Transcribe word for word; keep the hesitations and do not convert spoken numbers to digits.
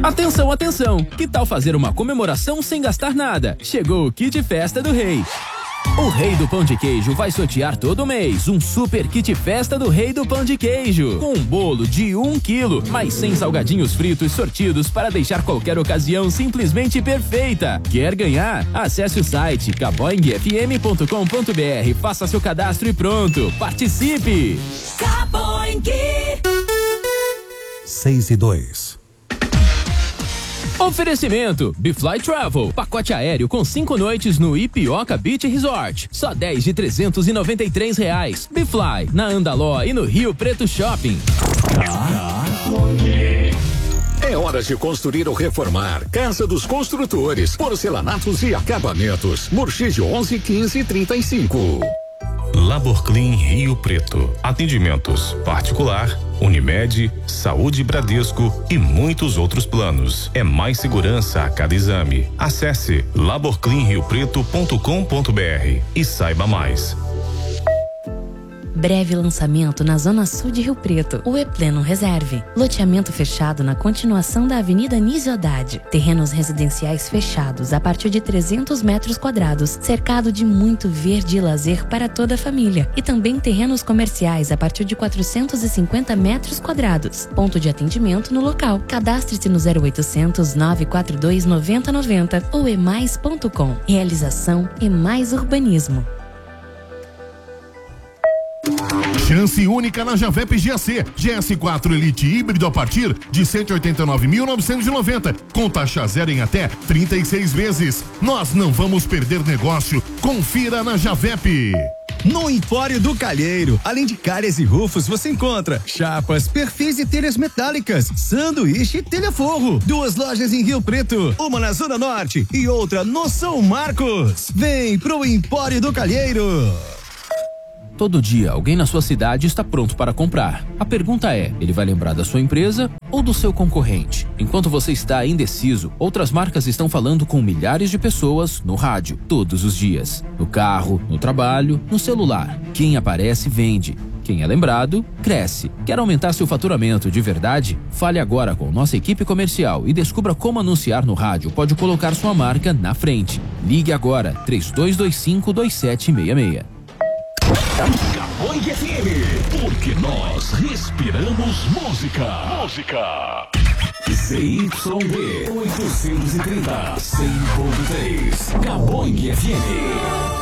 Atenção, atenção! Que tal fazer uma comemoração sem gastar nada? Chegou o Kit Festa do Rei. O Rei do Pão de Queijo vai sortear todo mês um super kit festa do Rei do Pão de Queijo. Com um bolo de um quilo, mais cem salgadinhos fritos sortidos para deixar qualquer ocasião simplesmente perfeita. Quer ganhar? Acesse o site caboing f m ponto com ponto b r, faça seu cadastro e pronto. Participe! Caboing! seis e dois. Oferecimento Bfly Travel, pacote aéreo com cinco noites no Ipioca Beach Resort, só dez de trezentos e noventa e três reais. Bfly, na Andaló e no Rio Preto Shopping. É hora de construir ou reformar. Casa dos Construtores, porcelanatos e acabamentos. Murchide onze, quinze, trinta e cinco. Laborclean Rio Preto. Atendimentos particular, Unimed, Saúde Bradesco e muitos outros planos. É mais segurança a cada exame. Acesse laborclean rio preto ponto com ponto b r e saiba mais. Breve lançamento na Zona Sul de Rio Preto, o E-Pleno Reserve. Loteamento fechado na continuação da Avenida Nísio Haddad. Terrenos residenciais fechados a partir de trezentos metros quadrados, cercado de muito verde e lazer para toda a família. E também terrenos comerciais a partir de quatrocentos e cinquenta metros quadrados. Ponto de atendimento no local. Cadastre-se no zero oitocentos, nove quatro dois, noventa noventa ou e mais ponto com. Realização E Mais Urbanismo. Chance única na Javep G A C. G S quatro Elite híbrido a partir de cento e oitenta e nove mil novecentos e noventa, com taxa zero em até trinta e seis vezes. Nós não vamos perder negócio. Confira na Javep. No Empório do Calheiro, além de calhas e rufos, você encontra chapas, perfis e telhas metálicas, sanduíche e telha forro. Duas lojas em Rio Preto, uma na Zona Norte e outra no São Marcos. Vem pro Empório do Calheiro. Todo dia, alguém na sua cidade está pronto para comprar. A pergunta é, ele vai lembrar da sua empresa ou do seu concorrente? Enquanto você está indeciso, outras marcas estão falando com milhares de pessoas no rádio, todos os dias. No carro, no trabalho, no celular. Quem aparece, vende. Quem é lembrado, cresce. Quer aumentar seu faturamento de verdade? Fale agora com nossa equipe comercial e descubra como anunciar no rádio pode colocar sua marca na frente. Ligue agora, três dois dois cinco, dois sete seis seis. Caboing F M, porque nós respiramos música. Música. C Y B oitocentos e trinta, cem ponto três. Caboing F M.